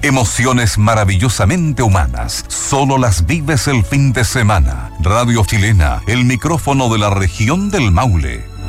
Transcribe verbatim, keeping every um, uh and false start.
Emociones maravillosamente humanas, solo las vives el fin de semana. Radio Chilena, el micrófono de la región del Maule.